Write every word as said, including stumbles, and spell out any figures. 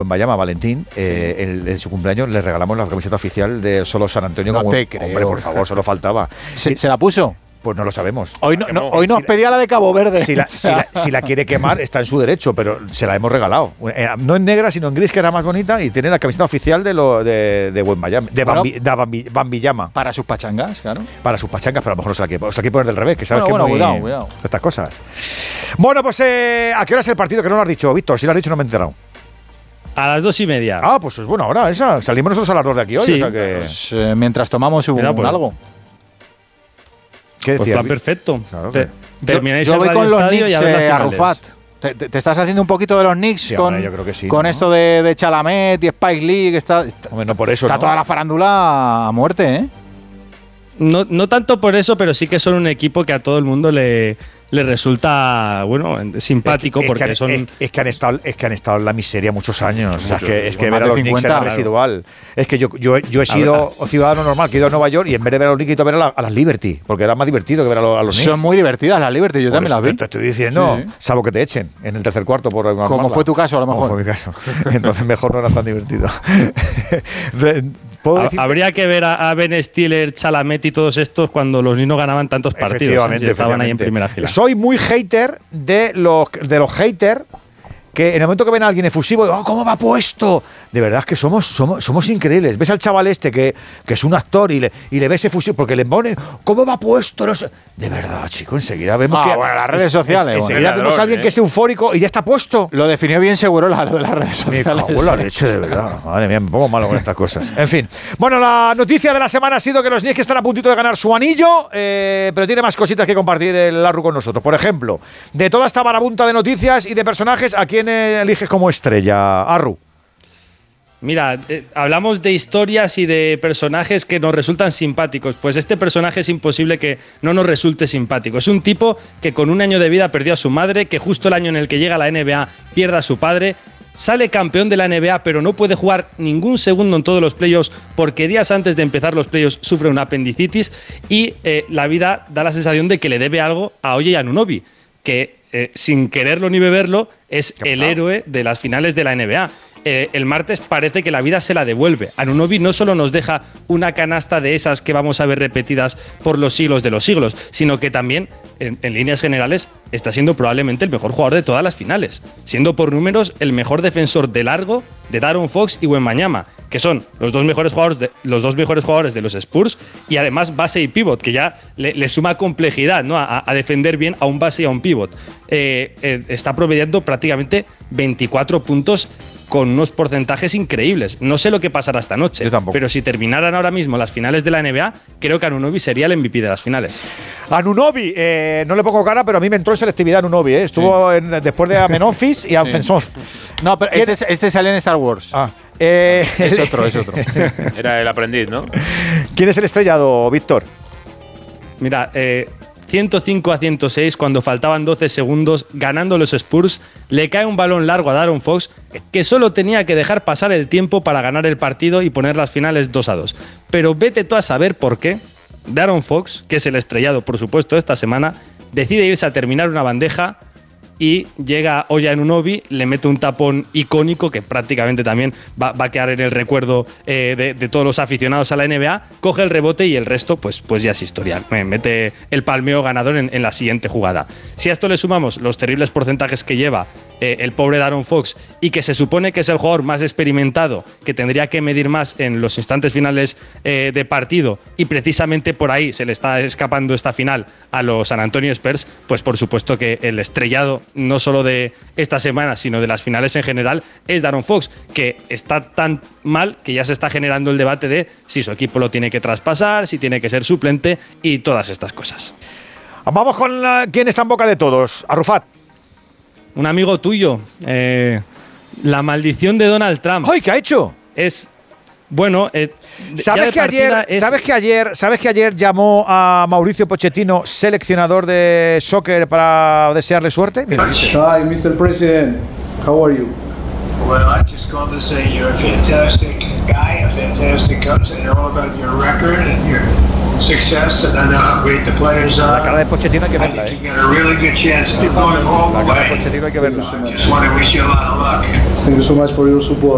Wembanyama, Valentín, sí. eh, el, en su cumpleaños le regalamos la camiseta oficial de Solo San Antonio. No como, te creo. Hombre, por favor, solo faltaba. ¿Se, ¿Se la puso? Pues no lo sabemos. Hoy, no, no, hoy nos si pedía la, la de Cabo Verde. Si la, si, la, si la quiere quemar, está en su derecho, pero se la hemos regalado. No en negra, sino en gris, que era más bonita, y tiene la camiseta oficial de lo de, de Wembanyama, de bueno, Bambi, de Bambi, Bambiyama. Para sus pachangas, claro. Para sus pachangas, pero a lo mejor no se la quiere, o se la quiere poner del revés, que sabes bueno, que bueno, es muy, cuidado, cuidado. Estas cosas. Bueno, pues eh, ¿a qué hora es el partido? Que no lo has dicho, Víctor. Si lo has dicho, no me he enterado. A las dos y media. Ah, pues es buena hora esa. Salimos nosotros a las dos de aquí hoy. Sí, o sea que... pues, eh, mientras tomamos un, Mira, pues, algo. ¿Qué decías? Pues perfecto. Claro, Te, termináis yo, yo el voy con los estadio Knicks, y a ver eh, las Arrufat. Te, te, te estás haciendo un poquito de los Knicks Sí, con, hombre, yo creo que sí, con ¿no? esto de, de Chalamet y Spike Lee. Que está, Hombre, no por eso, está ¿no? toda la farándula a muerte, ¿eh? No, no tanto por eso, pero sí que son un equipo que a todo el mundo le, le resulta bueno simpático, es que, porque es que, son es, es que han estado es que han estado en la miseria muchos años. Muchos, o sea, es que, es que más ver a de los Knicks cincuenta, era claro. residual. Es que yo, yo, yo he sido ciudadano normal, que he ido a Nueva York, y en vez de ver a los Knicks, he ido a ver a, la, a las Liberty, porque era más divertido que ver a los, a los Knicks. Son muy divertidas las Liberty, yo Por también eso las vi. Te, te estoy diciendo, Sí. salvo que te echen en el tercer cuarto por Como armarla. fue tu caso, a lo mejor. Como fue mi caso. Entonces mejor no era tan divertido. ¿Puedo decirte? Habría que ver a, a Ben Stiller, Chalamet y todos estos cuando los niños ganaban tantos partidos. Efectivamente, ¿eh? Si estaban ahí en efectivamente. primera fila. Soy muy hater de los, de los haters que en el momento que ven a alguien efusivo, oh, ¿cómo va puesto? De verdad es que somos, somos, somos increíbles. Ves al chaval este que, que es un actor y le, y le ves efusivo porque le pone, ¿cómo va puesto? No sé. De verdad, chico, enseguida vemos Ah, que. bueno, las redes es, sociales, es, bueno. enseguida El vemos ladrón, a alguien ¿eh? que es eufórico y ya está puesto. Lo definió bien seguro la lo de las redes Me sociales. cago en la leche, de verdad. Madre mía, me pongo malo con estas cosas. En fin. Bueno, la noticia de la semana ha sido que los Knicks están a puntito de ganar su anillo, eh, pero tiene más cositas que compartir el Larru con nosotros. Por ejemplo, de toda esta marabunta de noticias y de personajes, ¿a quién eh, eliges como estrella, Arru? Mira, eh, hablamos de historias y de personajes que nos resultan simpáticos. Pues este personaje es imposible que no nos resulte simpático. Es un tipo que con un año de vida perdió a su madre, que justo el año en el que llega a la N B A pierde a su padre, sale campeón de la N B A pero no puede jugar ningún segundo en todos los playoffs porque días antes de empezar los playoffs sufre una apendicitis y eh, la vida da la sensación de que le debe algo a Oye Anunoby, que eh, sin quererlo ni beberlo es el héroe de las finales de la N B A. Eh, el martes parece que la vida se la devuelve. Anunoby no solo nos deja una canasta de esas que vamos a ver repetidas por los siglos de los siglos, sino que también, en, en líneas generales, está siendo probablemente el mejor jugador de todas las finales, siendo por números el mejor defensor de largo de De'Aaron Fox y Wembanyama, que son los dos mejores jugadores de, los dos mejores jugadores de los Spurs, y además base y pivot, que ya le, le suma complejidad, ¿no? a, a defender bien a un base y a un pivot. Eh, eh, está promediando prácticamente veinticuatro puntos con unos porcentajes increíbles. No sé lo que pasará esta noche, Yo tampoco. pero si terminaran ahora mismo las finales de la N B A, creo que Anunoby sería el M V P de las finales. Anunoby, eh, no le pongo cara, pero a mí me entró en selectividad Anunoby. Eh. Estuvo sí. en, después de Amenofis y Anfensov. Sí. No, pero este, es, este sale en Star Wars. Ah, eh, es otro, es otro. Era el aprendiz, ¿no? ¿Quién es el estrellado, Víctor? Mira, eh, ciento cinco a ciento seis, cuando faltaban doce segundos, ganando los Spurs, le cae un balón largo a De'Aaron Fox, que solo tenía que dejar pasar el tiempo para ganar el partido y poner las finales dos a dos. Pero vete tú a saber por qué De'Aaron Fox, que es el estrellado, por supuesto, esta semana, decide irse a terminar una bandeja y llega Oye Anunoby, le mete un tapón icónico que prácticamente también va, va a quedar en el recuerdo eh, de, de todos los aficionados a la N B A, coge el rebote y el resto pues, pues ya es historia. Me mete el palmeo ganador en, en la siguiente jugada. Si a esto le sumamos los terribles porcentajes que lleva eh, el pobre De'Aaron Fox y que se supone que es el jugador más experimentado, que tendría que medir más en los instantes finales eh, de partido y precisamente por ahí se le está escapando esta final a los San Antonio Spurs, pues por supuesto que el estrellado no solo de esta semana, sino de las finales en general, es De'Aaron Fox, que está tan mal que ya se está generando el debate de si su equipo lo tiene que traspasar, si tiene que ser suplente y todas estas cosas. Vamos con la, quién está en boca de todos. Arrufat. Un amigo tuyo, eh, la maldición de Donald Trump. ¡Ay, qué ha hecho! Es, bueno… Eh, ¿Sabes que, ayer, es, ¿Sabes que ayer sabes que ayer llamó a Mauricio Pochettino, seleccionador de soccer, para desearle suerte? Mira. Hi, mister President. How are you? Well, I just called to say you're a fantastic guy, a fantastic coach. I know about your record and your success, and I know how great the players are. La cara de Pochettino hay que I verla, think eh. you got a really good chance of going all La the cara de way. Pochettino hay que verla. I just want to wish you a lot of luck. Thank you so much for your support.